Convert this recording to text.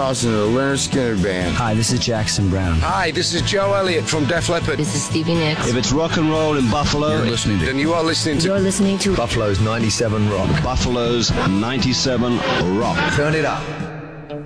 Dawson of the Leonard Skinner Band. Hi, this is Jackson Brown. Hi, this is Joe Elliott from Def Leppard. This is Stevie Nicks. If it's rock and roll in Buffalo, You're listening to You're listening to Buffalo's 97 Rock. Buffalo's 97 Rock. Turn it up.